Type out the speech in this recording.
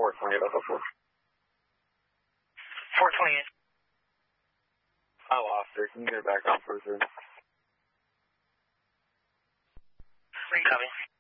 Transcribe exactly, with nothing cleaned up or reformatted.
four twenty-eight, Echo four. four twenty-eight. I lost her. Can you get her back on for a second? Copy.